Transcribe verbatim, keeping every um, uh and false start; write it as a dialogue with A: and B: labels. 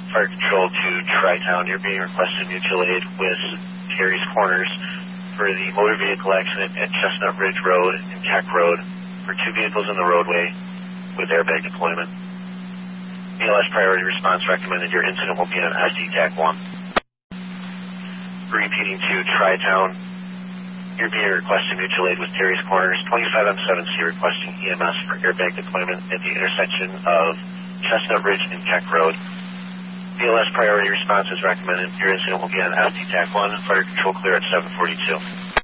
A: Fire Control to Tri-Town. You're being requested mutual aid with Terry's Corners for the motor vehicle accident at Chestnut Ridge Road and Keck Road for two vehicles in the roadway with airbag deployment. B L S priority response recommended your incident will be on S D T A C one. Repeating to Tri-Town. You're being requested mutual aid with Terry's Corners. twenty-five M seven C requesting E M S for airbag deployment at the intersection of Chestnut Ridge and Keck Road. B L S priority response is recommended. Your incident will be on S D T A C one. Fire Control clear at seven forty-two.